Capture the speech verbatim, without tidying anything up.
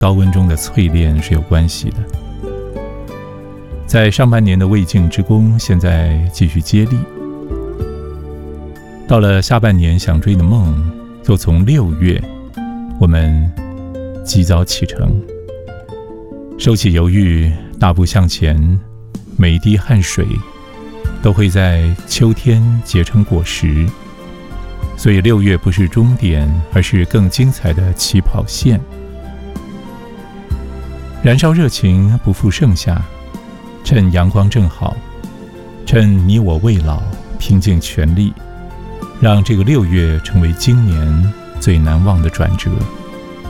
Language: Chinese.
高温中的淬炼是有关系的。在上半年的未竟之功，现在继续接力。到了下半年想追的梦，就从六月，我们及早启程，收起犹豫，大步向前，每一滴汗水都会在秋天结成果实。所以六月不是终点，而是更精彩的起跑线。燃烧热情，不负盛夏，趁阳光正好，趁你我未老，拼尽全力，让这个六月成为今年最难忘的转折。